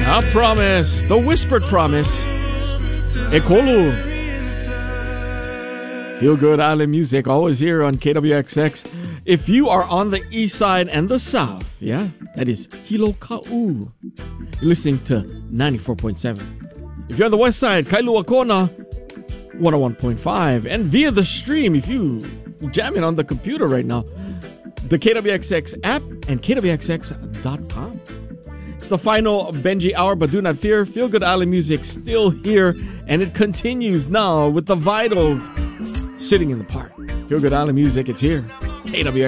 A promise, the whispered promise. Ekolu. Feel good island music, always here on KWXX. If you are on the east side and the south, yeah, that is Hilo Ka'u. You're listening to 94.7. If you're on the west side, Kailua Kona, 101.5. And via the stream, if you jam it on the computer right now, the KWXX app and KWXX.com. It's the final Benji hour, but do not fear. Feel Good Island music still here, and it continues now with the Vitals sitting in the park. Feel Good Island music, it's here. KWXX.